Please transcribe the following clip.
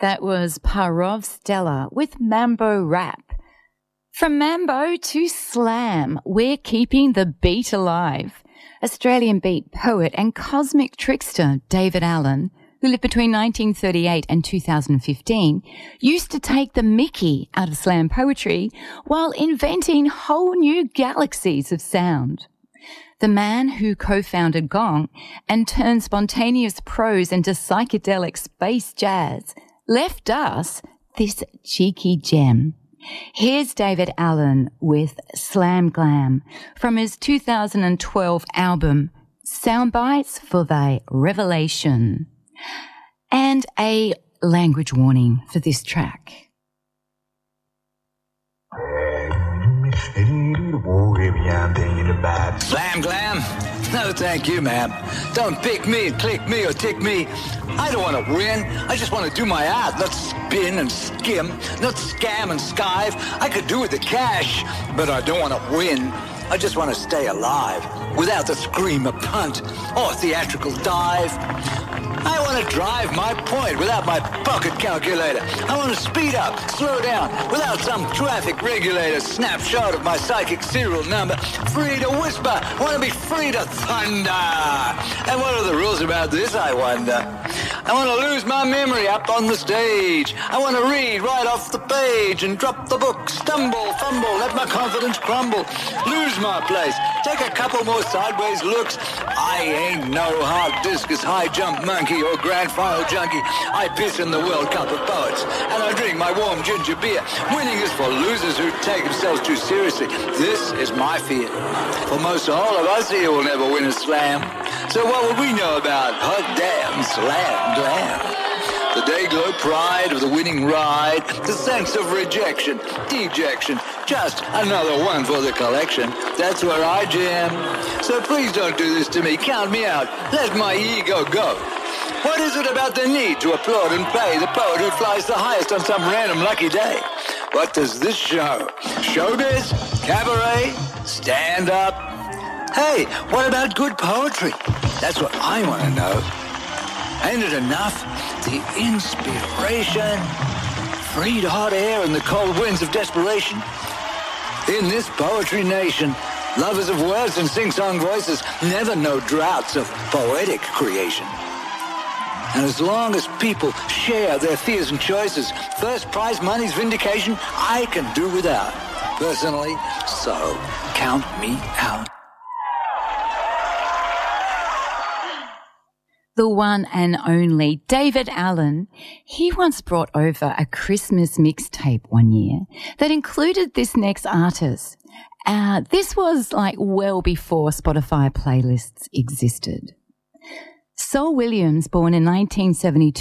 That was Parov Stella with Mambo Rap. From Mambo to Slam, we're keeping the beat alive. Australian beat poet and cosmic trickster David Allen, who lived between 1938 and 2015, used to take the mickey out of slam poetry while inventing whole new galaxies of sound. The man who co-founded Gong and turned spontaneous prose into psychedelic space jazz left us this cheeky gem. Here's David Allen with Slam Glam from his 2012 album Soundbites for Thy Revelation. And a language warning for this track. Slam Glam? No, thank you, ma'am. Don't pick me and click me or tick me. I don't want to win. I just want to do my art, not spin and skim, not scam and skive. I could do with the cash, but I don't want to win. I just want to stay alive without the scream of punt or theatrical dive. I want to drive my point without my pocket calculator. I want to speed up, slow down, without some traffic regulator. Snapshot of my psychic serial number. Free to whisper. I want to be free to thunder. And what are the rules about this, I wonder? I want to lose my memory up on the stage. I want to read right off the page and drop the book. Stumble, fumble, let my confidence crumble. Lose my place. Take a couple more sideways looks. I ain't no hard discus, high jump monkey or grand final junkie. I piss in the World Cup of Poets and I drink my warm ginger beer. Winning is for losers who take themselves too seriously. This is my fear. For most all of us here will never win a slam. So what would we know about hot damn slam glam? The day-glow pride of the winning ride, the sense of rejection, dejection, just another one for the collection. That's where I jam. So please don't do this to me. Count me out. Let my ego go. What is it about the need to applaud and pay the poet who flies the highest on some random lucky day? What does this show? Showbiz? Cabaret? Stand-up? Hey, what about good poetry? That's what I want to know. Ain't it enough? The inspiration, freed hot air and the cold winds of desperation. In this poetry nation, lovers of words and sing-song voices never know droughts of poetic creation. And as long as people share their fears and choices, first prize money's vindication, I can do without. Personally, so count me out. The one and only David Allen, he once brought over a Christmas mixtape one year that included this next artist. This was like well before Spotify playlists existed. Saul Williams, born in 1972,